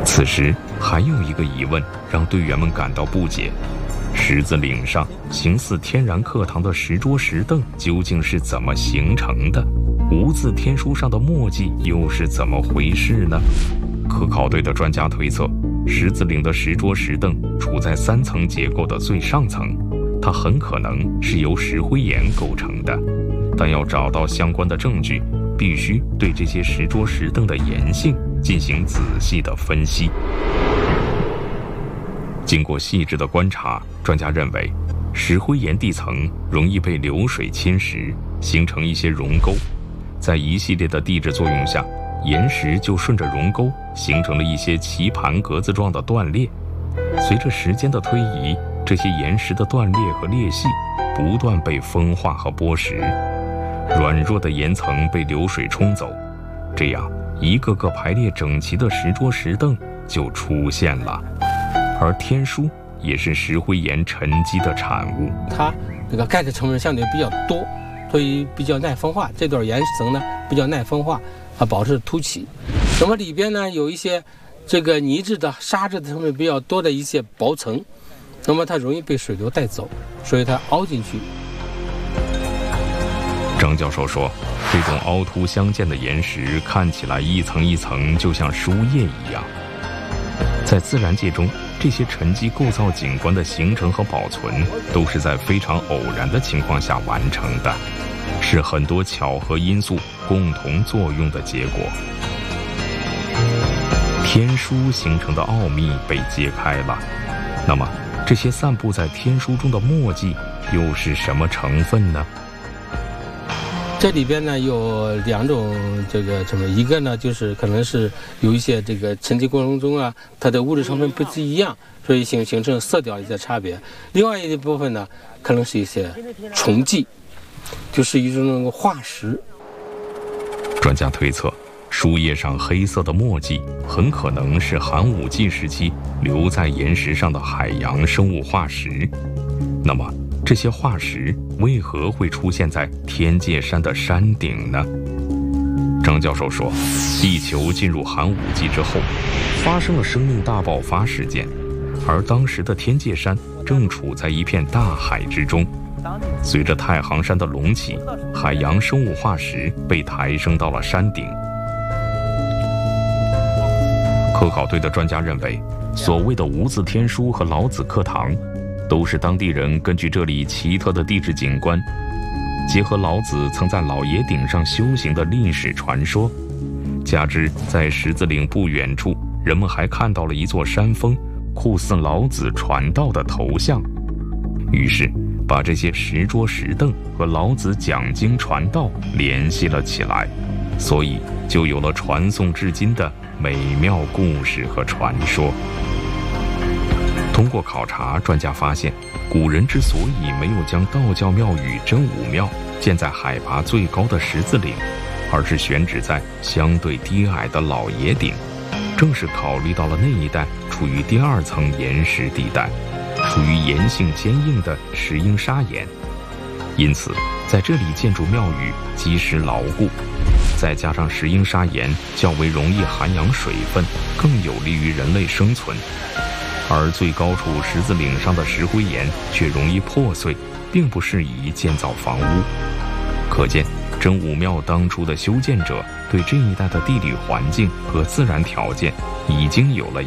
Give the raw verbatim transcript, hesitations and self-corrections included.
此时还有一个疑问让队员们感到不解：十字岭上形似天然课堂的石桌石凳究竟是怎么形成的？无字天书上的墨迹又是怎么回事呢？科考队的专家推测，十字岭的石桌石凳处在三层结构的最上层，它很可能是由石灰岩构成的。但要找到相关的证据，必须对这些石桌石凳的岩性进行仔细的分析。经过细致的观察，专家认为，石灰岩地层容易被流水侵蚀，形成一些溶沟。在一系列的地质作用下，岩石就顺着溶沟形成了一些棋盘格子状的断裂。随着时间的推移，这些岩石的断裂和裂隙不断被风化和剥蚀，软弱的岩层被流水冲走，这样一个个排列整齐的石桌石凳就出现了。而天书也是石灰岩沉积的产物， 它这个钙质成分相对比较多，所以比较耐风化。这段岩层呢比较耐风化，啊，保持凸起。那么里边呢有一些这个泥质的、沙质的成分比较多的一些薄层，那么它容易被水流带走，所以它凹进去。 张教授说，这种凹凸相间的岩石看起来一层一层就像书页一样。在自然界中，这些沉积构造景观的形成和保存都是在非常偶然的情况下完成的，是很多巧合因素共同作用的结果。天书形成的奥秘被揭开了，那么这些散布在天书中的墨迹又是什么成分呢？ 这里边呢有两种这个什么，一个呢就是可能是有一些这个沉积过程中啊，它的物质成分不一样，所以形形成色调一些差别。另外一部分呢，可能是一些虫迹，就是一种那个化石。 专家推测，书页上黑色的墨迹很可能是寒武纪时期留在岩石上的海洋生物化石。那么这些化石为何会出现在天界山的山顶呢？张教授说，地球进入寒武纪之后，发生了生命大爆发事件，而当时的天界山正处在一片大海之中。随着太行山的隆起，海洋生物化石被抬升到了山顶。科考队的专家认为，所谓的无字天书和老子课堂都是当地人根据这里奇特的地质景观，结合老子曾在老爷顶上修行的历史传说，加之在十字岭不远处，人们还看到了一座山峰，酷似老子传道的头像，于是把这些石桌石凳和老子讲经传道联系了起来，所以就有了传颂至今的美妙故事和传说。通过考察，专家发现，古人之所以没有将道教庙宇真武庙建在海拔最高的十字岭，而是选址在相对低矮的老爷顶，正是考虑到了那一带处于第二层岩石地带，属于岩性坚硬的石英砂岩，因此在这里建筑庙宇基石牢固，再加上石英砂岩较为容易涵养水分，更有利于人类生存。而最高处十字岭上的石灰岩却容易破碎，并不适宜建造房屋。可见真武庙当初的修建者对这一带的地理环境和自然条件已经有了